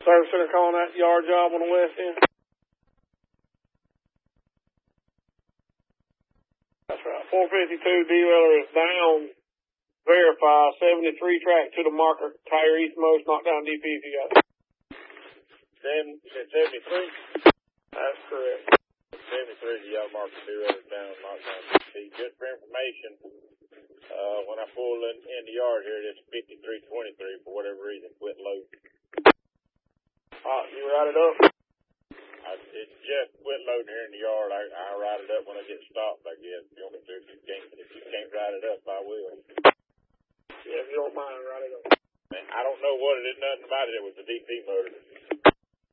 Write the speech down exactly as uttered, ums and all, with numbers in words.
service center calling that yard job on the west end? That's right. four fifty-two D-Weller is down. Verify. seventy-three track to the marker. Tire eastmost. Knock down D P if you got it. Seven, you said seventy-three? That's correct. seventy-three, you got to mark the two others down, knock down D P. Just for information, uh, when I pull in, in the yard here, it's fifty-three twenty-three for whatever reason, quit load. Uh, you write it up? I, it's just quit loading here in the yard. I, I write it up when I get stopped, I guess. If you want me to, if you can't, if you can't write it up, I will. Yeah, if you don't mind, write it up. Man, I don't know what it is, nothing about it. It was the D P motor.